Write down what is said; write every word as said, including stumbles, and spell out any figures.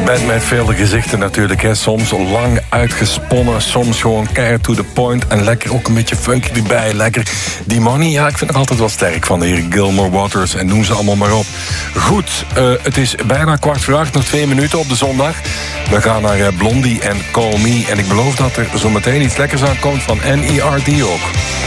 Band met vele gezichten natuurlijk. Hè. Soms lang uitgesponnen, soms gewoon keihard to the point. En lekker ook een beetje funky erbij. Lekker die money, ja, ik vind het altijd wel sterk van de heer Gilmore Waters. En noem ze allemaal maar op. Goed, uh, het is bijna kwart voor acht, nog twee minuten op de zondag. We gaan naar uh, Blondie en Call Me. En ik beloof dat er zo meteen iets lekkers aankomt van N E R D ook.